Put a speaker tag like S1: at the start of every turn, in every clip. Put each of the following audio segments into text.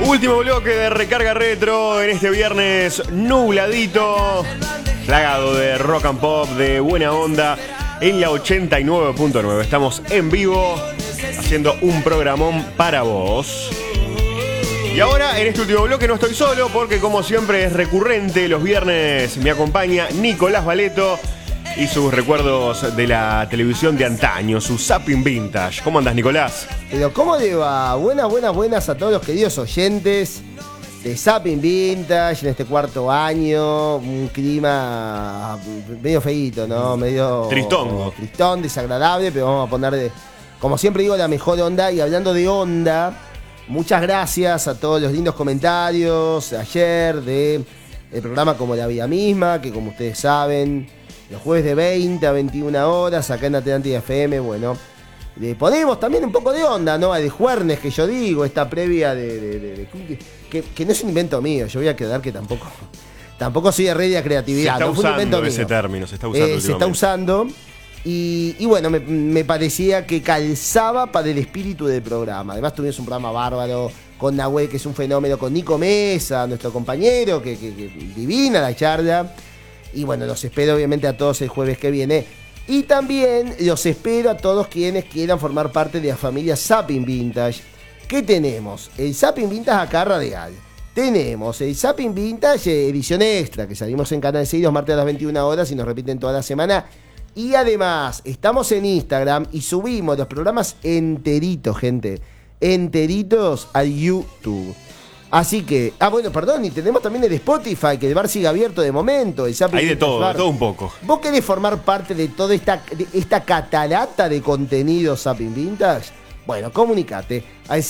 S1: Último bloque de Recarga Retro en este viernes nubladito, plagado de rock and pop, de buena onda, en la 89.9. Estamos en vivo haciendo un programón para vos. Y ahora en este último bloque no estoy solo porque, como siempre es recurrente, los viernes me acompaña Nicolás Valeto y sus recuerdos de la televisión de antaño, su Zapping Vintage. ¿Cómo andás, Nicolás?
S2: Pero ¿cómo le va? Buenas a todos los queridos oyentes de Zapping Vintage en este cuarto año. Un clima medio feíto, ¿no? Medio tristón, desagradable, pero vamos a poner, como siempre digo, la mejor onda. Y hablando de onda, muchas gracias a todos los lindos comentarios ayer del programa Como la Vida Misma, que como ustedes saben, los jueves de 20 a 21 horas, acá en Atlántida FM, bueno, le ponemos también un poco de onda, ¿no? A de Juernes, que yo digo, esta previa que no es un invento mío, yo voy a quedar que tampoco soy de red de creatividad.
S1: Se está
S2: no fue un invento
S1: usando ese
S2: mío.
S1: término, se está usando.
S2: Se está usando, y bueno, me parecía que calzaba para el espíritu del programa. Además tuvimos un programa bárbaro con Nahuel, que es un fenómeno, con Nico Mesa, nuestro compañero, que divina la charla. Y bueno, los espero obviamente a todos el jueves que viene. Y también los espero a todos quienes quieran formar parte de la familia Zapping Vintage. ¿Qué tenemos? El Zapping Vintage acá radial. Tenemos el Zapping Vintage edición extra, que salimos en Canal 6 los martes a las 21 horas y nos repiten toda la semana. Y además, estamos en Instagram y subimos los programas enteritos, gente. Enteritos a YouTube. Así que, y tenemos también el Spotify, que el bar sigue abierto de momento.
S1: Hay de todo un poco.
S2: ¿Vos querés formar parte de toda esta catarata de contenido Zapping Vintage? Bueno, comunicate al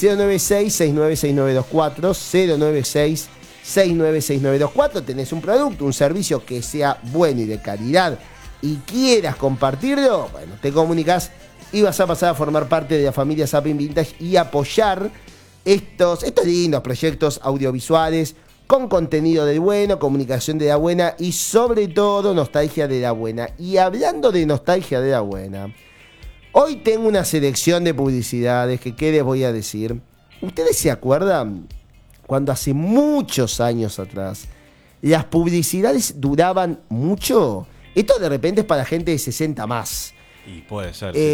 S2: 096-696924, 096-696924. Tenés un producto, un servicio que sea bueno y de calidad y quieras compartirlo, bueno, te comunicas y vas a pasar a formar parte de la familia Zapping Vintage y apoyar estos lindos proyectos audiovisuales con contenido de bueno, comunicación de la buena y sobre todo nostalgia de la buena. Y hablando de nostalgia de la buena, hoy tengo una selección de publicidades que, ¿qué les voy a decir? ¿Ustedes se acuerdan cuando hace muchos años atrás las publicidades duraban mucho? Esto de repente es para gente de 60 más.
S1: Y puede ser.